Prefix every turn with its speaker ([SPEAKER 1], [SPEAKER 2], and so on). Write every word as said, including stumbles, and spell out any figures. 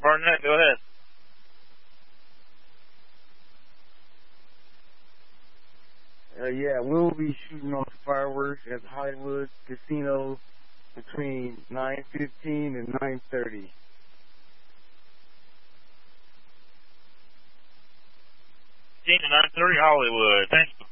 [SPEAKER 1] Barnett, go ahead.
[SPEAKER 2] Uh, yeah, we'll be shooting off fireworks at Hollywood Casino between nine fifteen and nine thirty.
[SPEAKER 1] fifteen to nine thirty, Hollywood. Thanks.